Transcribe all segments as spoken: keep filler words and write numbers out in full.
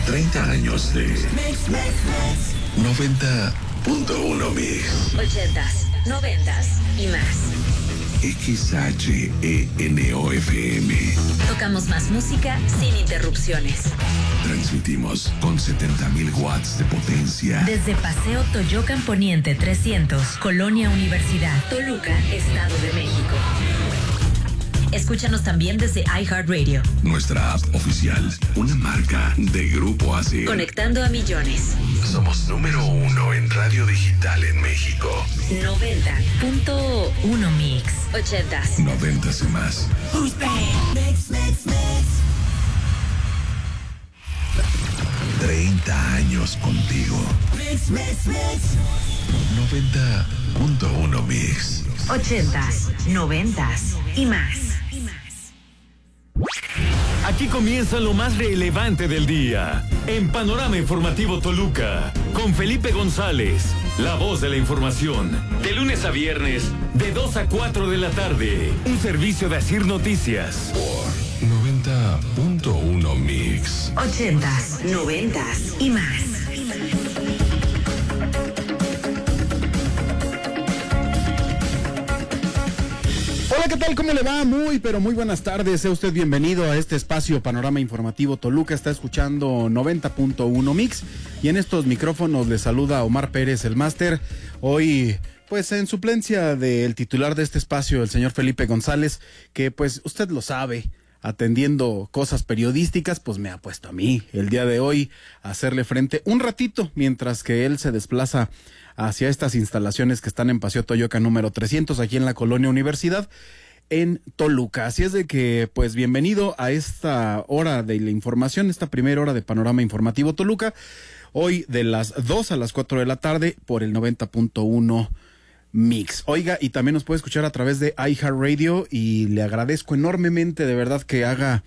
treinta años de noventa punto uno Mix. ochentas, noventas y más. X H E N O F M. Tocamos más música sin interrupciones. Transmitimos con setenta mil watts de potencia. Desde Paseo Toyocan Poniente trescientos, Colonia Universidad, Toluca, Estado de México. Escúchanos también desde iHeartRadio. Nuestra app oficial, una marca de Grupo A S I R. Conectando a millones. Somos número uno en radio digital en México. noventa punto uno Mix. ochentas. Noventas y más. Mix, mix, mix. treinta años contigo. Mix, mix, mix. noventa punto uno Mix. ochentas, noventas y más. Aquí comienza lo más relevante del día. En Panorama Informativo Toluca, con Felipe González, la voz de la información. De lunes a viernes, de dos a cuatro de la tarde. Un servicio de Asir Noticias. Por noventa punto uno Mix. ochentas, noventas y más. Hola, ¿qué tal? ¿Cómo le va? Muy, pero muy buenas tardes. Sea usted bienvenido a este espacio Panorama Informativo Toluca. Está escuchando noventa punto uno Mix y en estos micrófonos le saluda Omar Pérez, el máster. Hoy, pues en suplencia del titular de este espacio, el señor Felipe González, que pues usted lo sabe, atendiendo cosas periodísticas, pues me ha puesto a mí el día de hoy a hacerle frente un ratito mientras que él se desplaza hacia estas instalaciones que están en Paseo Toyocan número trescientos, aquí en la Colonia Universidad, en Toluca. Así es de que, pues, bienvenido a esta hora de la información, esta primera hora de Panorama Informativo Toluca, hoy de las dos a las cuatro de la tarde por el noventa punto uno Mix. Oiga, y también nos puede escuchar a través de iHeartRadio y le agradezco enormemente, de verdad, que haga,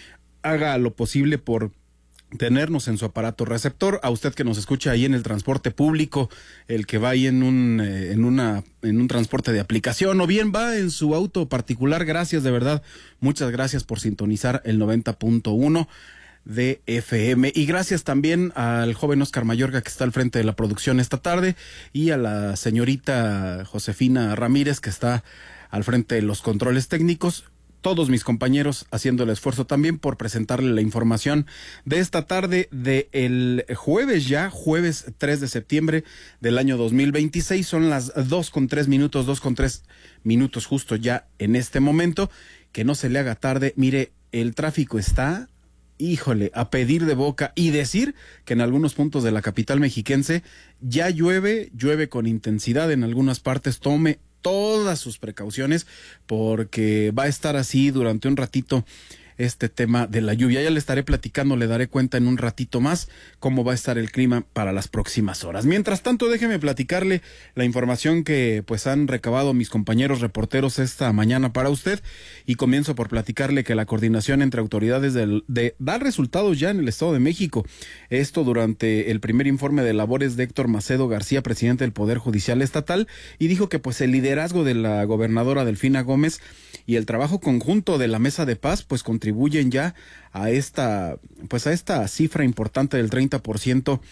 haga lo posible por tenernos en su aparato receptor. A usted que nos escucha ahí en el transporte público, el que va ahí en un eh, en una en un transporte de aplicación o bien va en su auto particular, gracias, de verdad, muchas gracias por sintonizar el noventa punto uno de F M y gracias también al joven Oscar Mayorga que está al frente de la producción esta tarde y a la señorita Josefina Ramírez que está al frente de los controles técnicos. Todos mis compañeros haciendo el esfuerzo también por presentarle la información de esta tarde de el jueves ya, jueves tres de septiembre del año dos mil veintiséis. Son las dos con tres minutos, dos con tres minutos justo ya en este momento. Que no se le haga tarde. Mire, el tráfico está, híjole, a pedir de boca y decir que en algunos puntos de la capital mexiquense ya llueve, llueve con intensidad en algunas partes. Tome todas sus precauciones porque va a estar así durante un ratito este tema de la lluvia. Ya le estaré platicando, le daré cuenta en un ratito más cómo va a estar el clima para las próximas horas. Mientras tanto, déjeme platicarle la información que pues han recabado mis compañeros reporteros esta mañana para usted y comienzo por platicarle que la coordinación entre autoridades de, de dar resultados ya en el Estado de México. Esto durante el primer informe de labores de Héctor Macedo García, presidente del Poder Judicial Estatal, y dijo que pues el liderazgo de la gobernadora Delfina Gómez y el trabajo conjunto de la Mesa de Paz pues contribuyen ya a esta pues a esta cifra importante del treinta por ciento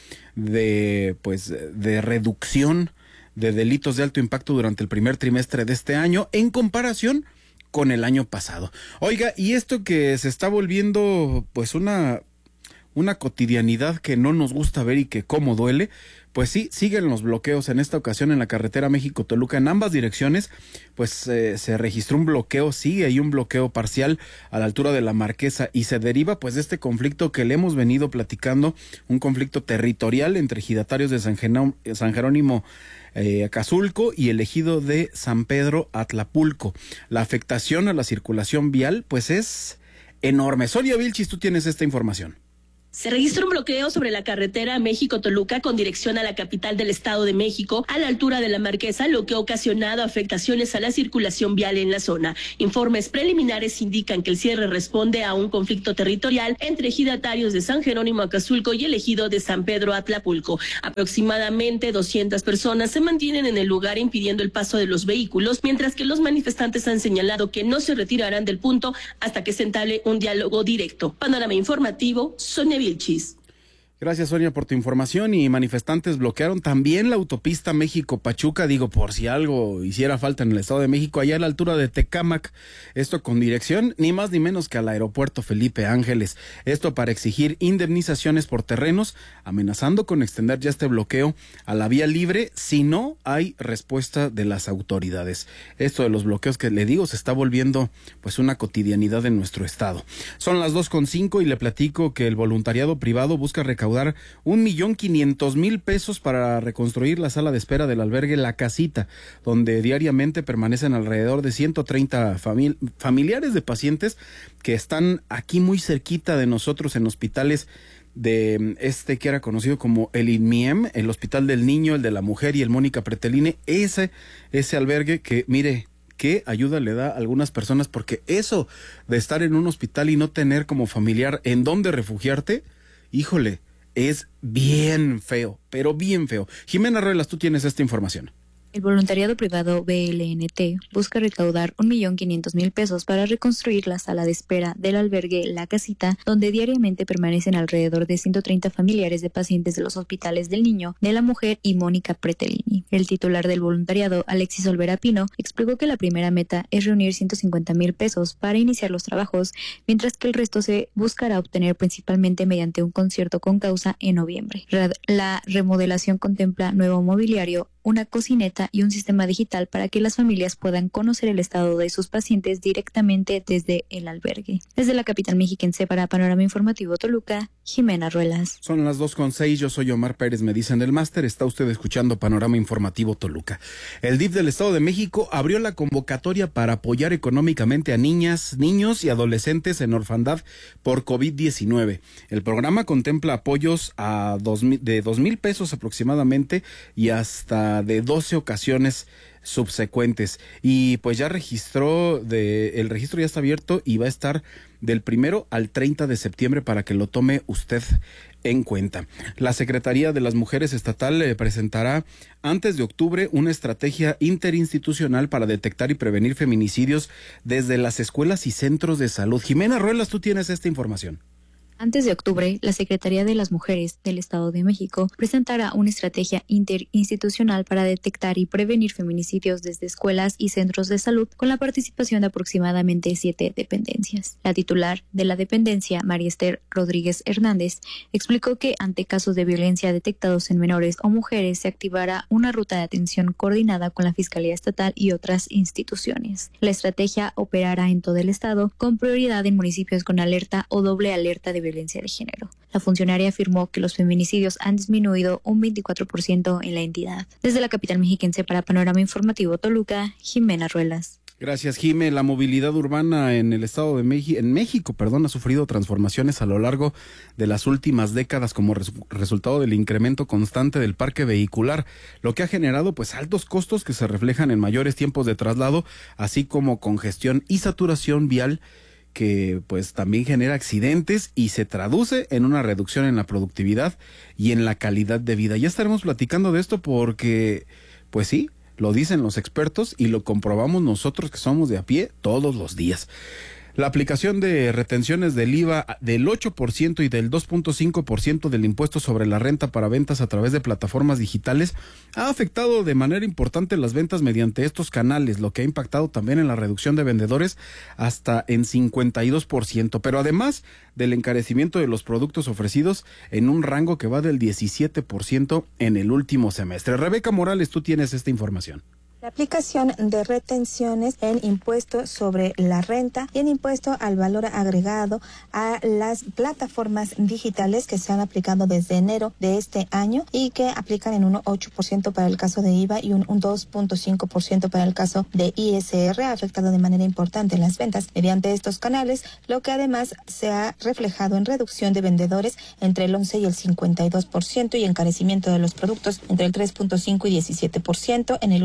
de pues de reducción de delitos de alto impacto durante el primer trimestre de este año en comparación con el año pasado. Oiga, y esto que se está volviendo pues una una cotidianidad que no nos gusta ver y que cómo duele, pues sí, siguen los bloqueos. En esta ocasión en la carretera México-Toluca en ambas direcciones, pues eh, se registró un bloqueo, sigue ahí un bloqueo parcial a la altura de la Marquesa y se deriva pues de este conflicto que le hemos venido platicando, un conflicto territorial entre ejidatarios de San, Genó- San Jerónimo eh, Acazulco y el ejido de San Pedro Atlapulco. La afectación a la circulación vial pues es enorme. Sonia Vilchis, tú tienes esta información. Se registra un bloqueo sobre la carretera México-Toluca con dirección a la capital del Estado de México, a la altura de la Marquesa, lo que ha ocasionado afectaciones a la circulación vial en la zona. Informes preliminares indican que el cierre responde a un conflicto territorial entre ejidatarios de San Jerónimo Acazulco y el ejido de San Pedro Atlapulco. Aproximadamente doscientas personas se mantienen en el lugar impidiendo el paso de los vehículos, mientras que los manifestantes han señalado que no se retirarán del punto hasta que se entable un diálogo directo. Panorama informativo, Sonia Vilchis. Gracias, Sonia, por tu información. Y manifestantes bloquearon también la autopista México-Pachuca, digo, por si algo hiciera falta en el Estado de México, allá a la altura de Tecámac, esto con dirección ni más ni menos que al aeropuerto Felipe Ángeles, esto para exigir indemnizaciones por terrenos, amenazando con extender ya este bloqueo a la vía libre si no hay respuesta de las autoridades. Esto de los bloqueos que le digo se está volviendo pues una cotidianidad en nuestro estado. Son las dos con cinco y le platico que el voluntariado privado busca recaudar un millón quinientos mil pesos para reconstruir la sala de espera del albergue La Casita, donde diariamente permanecen alrededor de ciento treinta famili- familiares de pacientes que están aquí muy cerquita de nosotros en hospitales de este que era conocido como el I N M I E M, el Hospital del Niño, el de la Mujer y el Mónica Preteline, ese, ese albergue que, mire, qué ayuda le da a algunas personas, porque eso de estar en un hospital y no tener como familiar en dónde refugiarte, híjole, es bien feo, pero bien feo. Jimena Ruelas, tú tienes esta información. El voluntariado privado B L N T busca recaudar un millón quinientos mil pesos para reconstruir la sala de espera del albergue La Casita, donde diariamente permanecen alrededor de ciento treinta familiares de pacientes de los hospitales del Niño, de la Mujer y Mónica Pretelini. El titular del voluntariado, Alexis Olvera Pino, explicó que la primera meta es reunir ciento cincuenta mil pesos para iniciar los trabajos, mientras que el resto se buscará obtener principalmente mediante un concierto con causa en noviembre. La remodelación contempla nuevo mobiliario, una cocineta y un sistema digital para que las familias puedan conocer el estado de sus pacientes directamente desde el albergue. Desde la capital mexiquense para Panorama Informativo Toluca, Jimena Ruelas. Son las dos con seis, yo soy Omar Pérez, me dicen del máster, está usted escuchando Panorama Informativo Toluca. El D I F del Estado de México abrió la convocatoria para apoyar económicamente a niñas, niños y adolescentes en orfandad por COVID diecinueve. El programa contempla apoyos a dos, de dos mil pesos aproximadamente y hasta de doce ocasiones subsecuentes, y pues ya registró de, el registro ya está abierto y va a estar del primero al treinta de septiembre para que lo tome usted en cuenta. La Secretaría de las Mujeres Estatal eh, presentará antes de octubre una estrategia interinstitucional para detectar y prevenir feminicidios desde las escuelas y centros de salud. Jimena Ruelas, tú tienes esta información. Antes de octubre, la Secretaría de las Mujeres del Estado de México presentará una estrategia interinstitucional para detectar y prevenir feminicidios desde escuelas y centros de salud, con la participación de aproximadamente siete dependencias. La titular de la dependencia, María Esther Rodríguez Hernández, explicó que ante casos de violencia detectados en menores o mujeres se activará una ruta de atención coordinada con la Fiscalía Estatal y otras instituciones. La estrategia operará en todo el estado, con prioridad en municipios con alerta o doble alerta de violencia de género. La funcionaria afirmó que los feminicidios han disminuido un veinticuatro por ciento en la entidad. Desde la capital mexiquense para Panorama Informativo Toluca, Jimena Ruelas. Gracias, Jime. La movilidad urbana en el Estado de México, en México, perdón, ha sufrido transformaciones a lo largo de las últimas décadas como res- resultado del incremento constante del parque vehicular, lo que ha generado pues altos costos que se reflejan en mayores tiempos de traslado, así como congestión y saturación vial, que pues también genera accidentes y se traduce en una reducción en la productividad y en la calidad de vida. Ya estaremos platicando de esto porque, pues sí, lo dicen los expertos y lo comprobamos nosotros que somos de a pie todos los días. La aplicación de retenciones del I V A del ocho por ciento y del dos punto cinco por ciento del impuesto sobre la renta para ventas a través de plataformas digitales ha afectado de manera importante las ventas mediante estos canales, lo que ha impactado también en la reducción de vendedores hasta en cincuenta y dos por ciento, pero además del encarecimiento de los productos ofrecidos en un rango que va del diecisiete por ciento en el último semestre. Rebeca Morales, tú tienes esta información. La aplicación de retenciones en impuesto sobre la renta y en impuesto al valor agregado a las plataformas digitales que se han aplicado desde enero de este año y que aplican en un ocho por ciento para el caso de I V A y un, un dos punto cinco por ciento para el caso de I S R, ha afectado de manera importante las ventas mediante estos canales, lo que además se ha reflejado en reducción de vendedores entre el once y el cincuenta y dos por ciento y encarecimiento de los productos entre el tres punto cinco y diecisiete por ciento en el último semestre.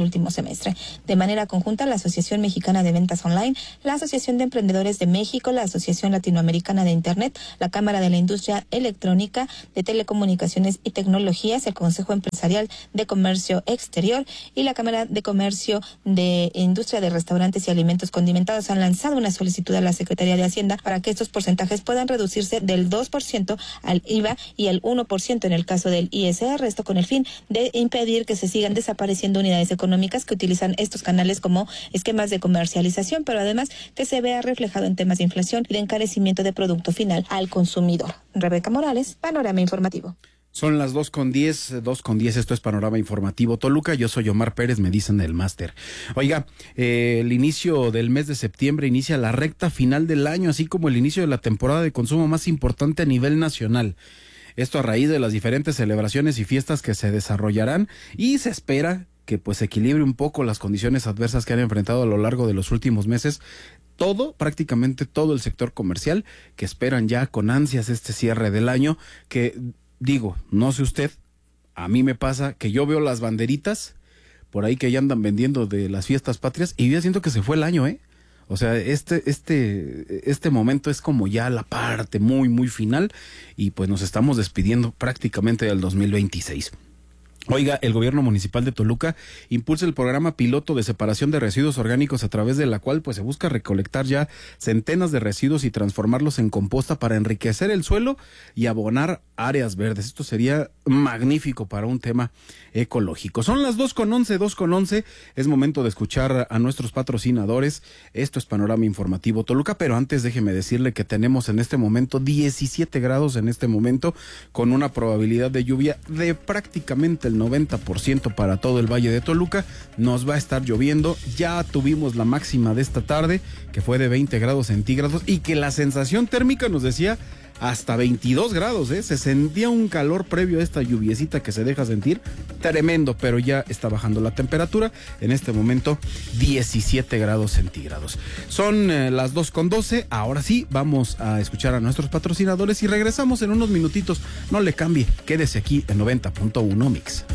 semestre. De manera conjunta, la Asociación Mexicana de Ventas Online, la Asociación de Emprendedores de México, la Asociación Latinoamericana de Internet, la Cámara de la Industria Electrónica, de Telecomunicaciones y Tecnologías, el Consejo Empresarial de Comercio Exterior y la Cámara de Comercio de Industria de Restaurantes y Alimentos Condimentados han lanzado una solicitud a la Secretaría de Hacienda para que estos porcentajes puedan reducirse del dos por ciento al I V A y al uno por ciento en el caso del I S R, esto con el fin de impedir que se sigan desapareciendo unidades económicas que utilizan estos canales como esquemas de comercialización, pero además que se vea reflejado en temas de inflación y de encarecimiento de producto final al consumidor. Rebeca Morales, Panorama Informativo. Son las dos con diez, dos con diez, esto es Panorama Informativo Toluca, yo soy Omar Pérez, me dicen el máster. Oiga, eh, el inicio del mes de septiembre inicia la recta final del año, así como el inicio de la temporada de consumo más importante a nivel nacional. Esto a raíz de las diferentes celebraciones y fiestas que se desarrollarán y se espera que pues equilibre un poco las condiciones adversas que han enfrentado a lo largo de los últimos meses todo, prácticamente todo el sector comercial, que esperan ya con ansias este cierre del año, que digo, no sé usted, a mí me pasa que yo veo las banderitas por ahí que ya andan vendiendo de las fiestas patrias y yo ya siento que se fue el año, ¿eh? O sea, este, este, este momento es como ya la parte muy, muy final y pues nos estamos despidiendo prácticamente del dos mil veintiséis. Oiga, el gobierno municipal de Toluca impulsa el programa piloto de separación de residuos orgánicos a través de la cual pues se busca recolectar ya centenas de residuos y transformarlos en composta para enriquecer el suelo y abonar áreas verdes. Esto sería magnífico para un tema ecológico. Son las dos con once, dos con once. Es momento de escuchar a nuestros patrocinadores. Esto es Panorama Informativo Toluca, pero antes déjeme decirle que tenemos en este momento diecisiete grados en este momento con una probabilidad de lluvia de prácticamente el noventa por ciento para todo el Valle de Toluca. Nos va a estar lloviendo. Ya tuvimos la máxima de esta tarde, que fue de veinte grados centígrados y que la sensación térmica nos decía hasta veintidós grados, ¿eh? Se sentía un calor previo a esta lluviecita que se deja sentir tremendo, pero ya está bajando la temperatura. En este momento diecisiete grados centígrados. Son eh, las dos con doce. Ahora sí, vamos a escuchar a nuestros patrocinadores y regresamos en unos minutitos. No le cambie, quédese aquí en noventa punto uno Mix.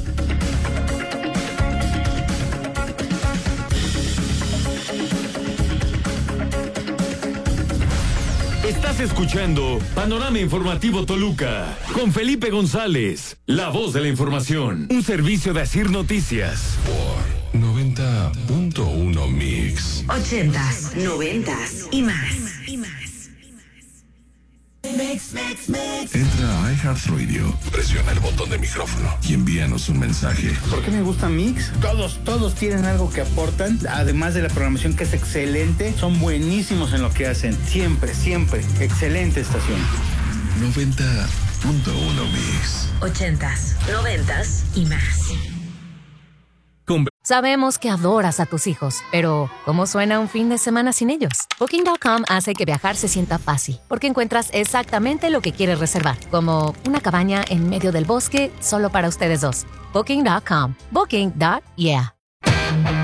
Estás escuchando Panorama Informativo Toluca con Felipe González, la voz de la información, un servicio de Asir Noticias. Por noventa punto uno Mix. Ochentas, noventas y más. Y más. Mix, mix, mix. Entra a iHeartRadio, presiona el botón de micrófono y envíanos un mensaje. ¿Por qué me gusta Mix? Todos, todos tienen algo que aportan, además de la programación que es excelente, son buenísimos en lo que hacen, siempre, siempre, excelente estación. noventa punto uno Mix. Ochentas, noventas y más. Sabemos que adoras a tus hijos, pero ¿cómo suena un fin de semana sin ellos? Booking punto com hace que viajar se sienta fácil, porque encuentras exactamente lo que quieres reservar, como una cabaña en medio del bosque solo para ustedes dos. Booking punto com. Booking. Yeah.